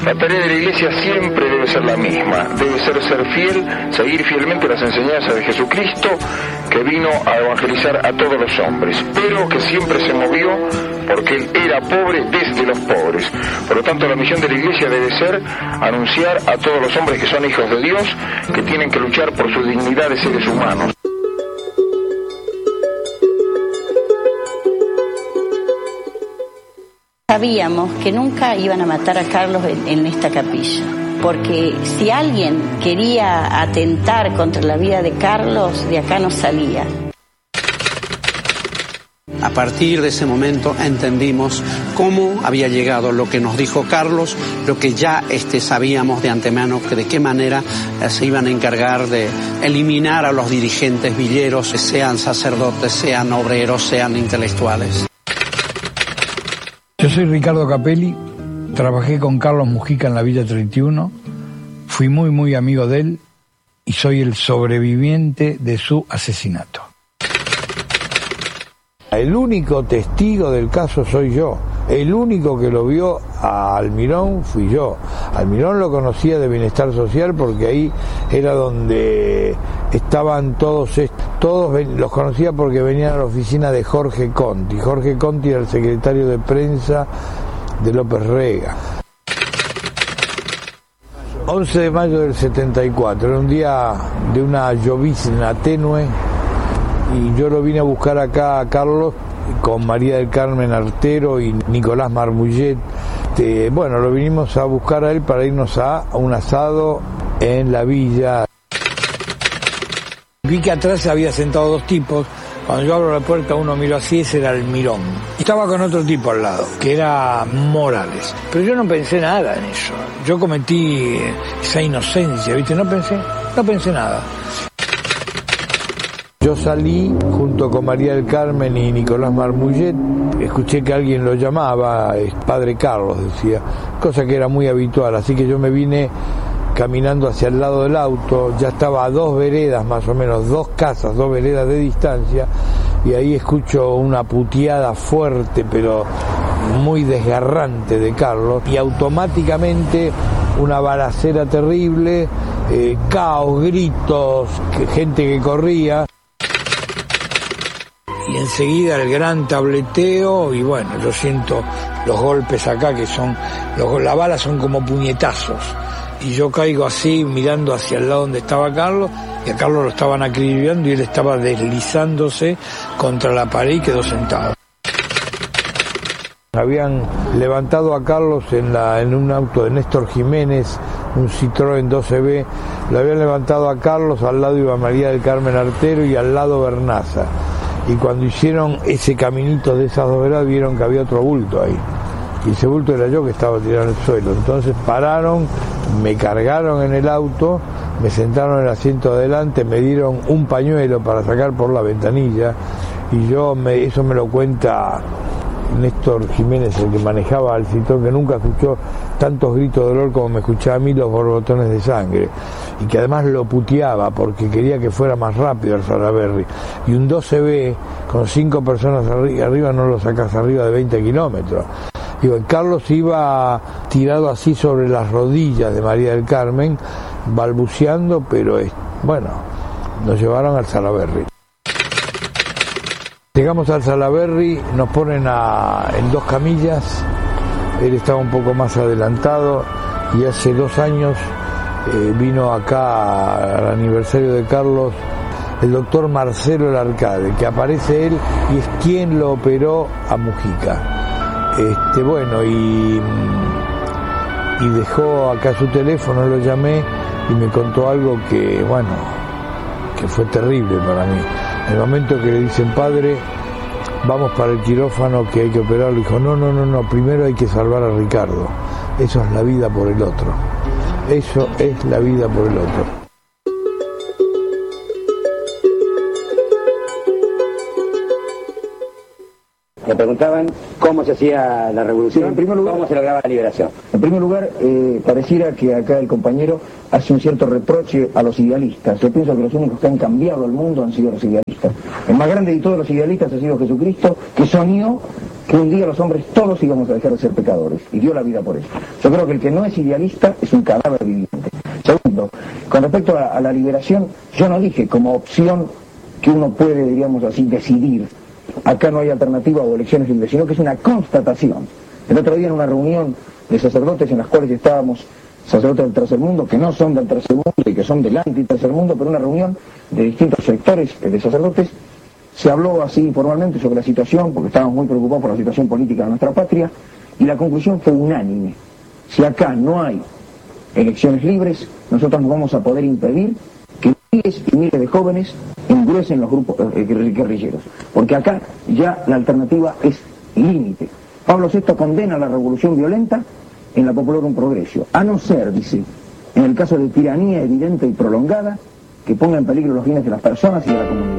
La tarea de la Iglesia siempre debe ser la misma, debe ser fiel, seguir fielmente las enseñanzas de Jesucristo, que vino a evangelizar a todos los hombres, pero que siempre se movió porque Él era pobre desde los pobres. Por lo tanto, la misión de la Iglesia debe ser anunciar a todos los hombres que son hijos de Dios, que tienen que luchar por su dignidad de seres humanos. Sabíamos que nunca iban a matar a Carlos en esta capilla, porque si alguien quería atentar contra la vida de Carlos, de acá no salía. A partir de ese momento entendimos cómo había llegado lo que nos dijo Carlos, lo que ya sabíamos de antemano, que de qué manera se iban a encargar de eliminar a los dirigentes villeros, sean sacerdotes, sean obreros, sean intelectuales. Yo soy Ricardo Capelli, trabajé con Carlos Mujica en la Villa 31, fui muy amigo de él y soy el sobreviviente de su asesinato. El único testigo del caso soy yo, el único que lo vio a Almirón fui yo. Almirón lo conocía de Bienestar Social porque ahí era donde estaban todos los conocía porque venían a la oficina de Jorge Conti. Jorge Conti era el secretario de prensa de López Rega. 11 de mayo del 74, era un día de una llovizna tenue y yo lo vine a buscar acá a Carlos con María del Carmen Artero y Nicolás Marmullet. Bueno, lo vinimos a buscar a él para irnos a un asado en la villa. Vi que atrás había sentado dos tipos. Cuando yo abro la puerta, uno miró así, ese era Almirón. Estaba con otro tipo al lado, que era Morales. Pero yo no pensé nada en eso. Yo cometí esa inocencia, ¿viste? No pensé nada. Yo salí junto con María del Carmen y Nicolás Marmullet, escuché que alguien lo llamaba, Padre Carlos decía, cosa que era muy habitual, así que yo me vine caminando hacia el lado del auto, ya estaba a 2 veredas más o menos, 2 casas, 2 veredas de distancia, y ahí escucho una puteada fuerte pero muy desgarrante de Carlos, y automáticamente una balacera terrible, caos, gritos, gente que corría. Y enseguida el gran tableteo y bueno, yo siento los golpes acá que son, las balas son como puñetazos y yo caigo así mirando hacia el lado donde estaba Carlos y a Carlos lo estaban acribillando y él estaba deslizándose contra la pared y quedó sentado. Habían levantado a Carlos en un auto de Néstor Jiménez, un Citroën 12B, lo habían levantado a Carlos, al lado iba María del Carmen Artero y al lado Bernaza. Y cuando hicieron ese caminito de esas 2 veredas vieron que había otro bulto ahí. Y ese bulto era yo que estaba tirado en el suelo. Entonces pararon, me cargaron en el auto, me sentaron en el asiento de adelante, me dieron un pañuelo para sacar por la ventanilla. Y eso me lo cuenta Néstor Jiménez, el que manejaba el Citroën, que nunca escuchó tantos gritos de dolor como me escuchaba a mí los borbotones de sangre, y que además lo puteaba porque quería que fuera más rápido el Salaberry, y un 12B con 5 personas arriba no lo sacas arriba de 20 kilómetros. Carlos iba tirado así sobre las rodillas de María del Carmen, balbuceando, pero bueno, nos llevaron al Salaberry. Llegamos al Salaberry, nos ponen en 2 camillas, él estaba un poco más adelantado y hace 2 años vino acá al aniversario de Carlos el doctor Marcelo Larcade, que aparece él y es quien lo operó a Mujica. Bueno, y dejó acá su teléfono, lo llamé y me contó algo que fue terrible para mí. En el momento que le dicen, padre, vamos para el quirófano que hay que operarlo, dijo, no, primero hay que salvar a Ricardo. Eso es la vida por el otro. Eso es la vida por el otro. Le preguntaban cómo se hacía la revolución, en primer lugar, cómo se lograba la liberación. En primer lugar, pareciera que acá el compañero hace un cierto reproche a los idealistas. Yo pienso que los únicos que han cambiado el mundo han sido los idealistas. El más grande de todos los idealistas ha sido Jesucristo, que soñó que un día los hombres todos íbamos a dejar de ser pecadores, y dio la vida por eso. Yo creo que el que no es idealista es un cadáver viviente. Segundo, con respecto a la liberación, yo no dije como opción que uno puede, diríamos así, decidir. Acá no hay alternativa o elecciones libres, sino que es una constatación. El otro día en una reunión de sacerdotes en las cuales estábamos sacerdotes del tercer mundo, que no son del tercer mundo y que son del anti-tercer mundo, pero una reunión de distintos sectores de sacerdotes, se habló así formalmente sobre la situación, porque estábamos muy preocupados por la situación política de nuestra patria, y la conclusión fue unánime. Si acá no hay elecciones libres, nosotros no vamos a poder impedir que miles y miles de jóvenes engruesen los grupos guerrilleros, porque acá ya la alternativa es límite. Pablo VI condena la revolución violenta en la Populorum Progressio, a no ser, dice, en el caso de tiranía evidente y prolongada, que ponga en peligro los bienes de las personas y de la comunidad.